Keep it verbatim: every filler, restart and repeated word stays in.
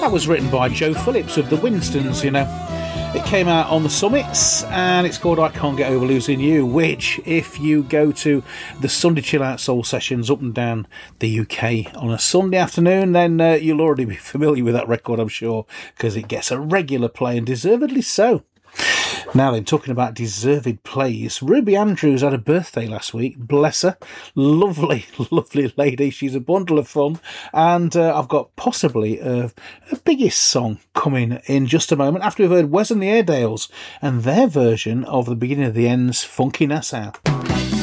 That was written by Joe Phillips of the Winstons, you know. It came out on the Summits, and it's called I Can't Get Over Losing You, which, if you go to the Sunday Chill Out Soul sessions up and down the U K on a Sunday afternoon, then uh, you'll already be familiar with that record, I'm sure, because it gets a regular play, and deservedly so. Now then, talking about deserved plays, Ruby Andrews had a birthday last week, bless her. Lovely, lovely lady. She's a bundle of fun. And uh, I've got possibly a, a biggest song coming in just a moment after we've heard Wes and the Airedales and their version of the beginning of the end's Funky Nassau.